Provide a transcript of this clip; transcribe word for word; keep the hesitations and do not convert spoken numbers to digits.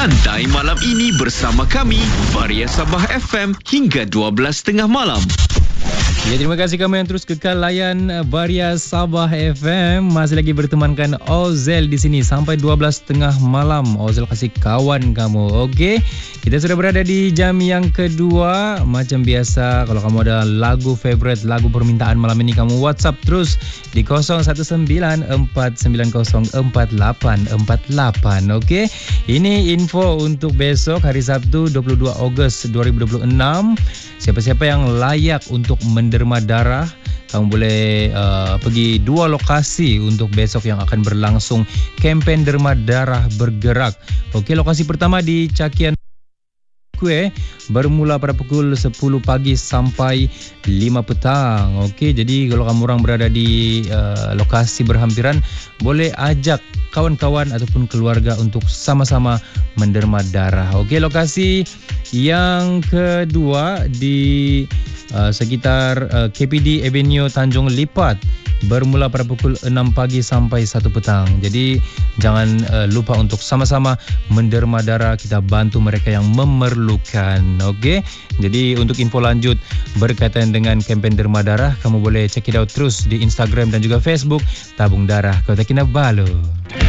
Santai malam ini bersama kami, Varia Sabah F M hingga dua belas tengah malam. Ya, terima kasih kamu yang terus kekal layan Varia Sabah F M. Masih lagi bertemankan Ozel di sini sampai dua belas tengah malam. Ozel kasih kawan kamu. Okey. Kita sudah berada di jam yang kedua. Macam biasa, kalau kamu ada lagu favorite, lagu permintaan malam ini, kamu WhatsApp terus di kosong satu sembilan empat sembilan kosong empat lapan empat lapan. Okey. Ini info untuk besok hari Sabtu dua puluh dua Ogos dua ribu dua puluh enam. Siapa-siapa yang layak untuk menderma darah, kamu boleh uh, pergi dua lokasi untuk besok yang akan berlangsung kempen derma darah bergerak. Okey, lokasi pertama di Cakian Kue, bermula pada pukul sepuluh pagi sampai lima petang. Okey, jadi kalau kamu orang berada di uh, lokasi berhampiran, boleh ajak kawan-kawan ataupun keluarga untuk sama-sama menderma darah. Okey, lokasi yang kedua di uh, sekitar uh, K P D Avenue Tanjung Lipat, bermula pada pukul enam pagi sampai satu petang. Jadi jangan uh, lupa untuk sama-sama menderma darah, kita bantu mereka yang memerlukan. Okey. Jadi untuk info lanjut berkaitan dengan kempen derma darah, kamu boleh check it out terus di Instagram dan juga Facebook Tabung Darah Kota Kinabalu.